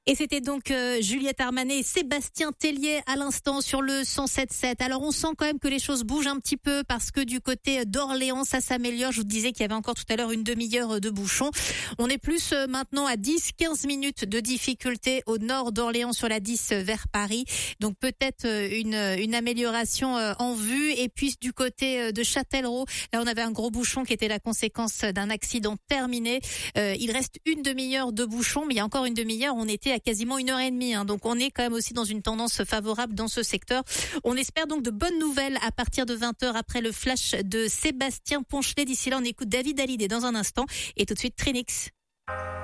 Et c'était donc Juliette Armanet et Sébastien Tellier à l'instant sur le 107.7. Alors on sent quand même que les choses bougent un petit peu parce que du côté d'Orléans, ça s'améliore. Je vous disais qu'il y avait encore tout à l'heure une demi-heure de bouchon. On est plus maintenant à 10-15 minutes de difficulté au nord d'Orléans sur la 10 vers Paris. Donc peut-être une amélioration en vue. Et puis du côté de Châtellerault, là on avait un gros bouchon qui était la conséquence d'un accident terminé. Il reste une demi-heure de bouchon, mais il y a encore une demi-heure, on était à quasiment 1h30. Donc on est quand même aussi dans une tendance favorable dans ce secteur. On espère donc de bonnes nouvelles à partir de 20h après le flash de Sébastien Ponchelet. D'ici là, on écoute David Hallyday dans un instant et tout de suite Trinix.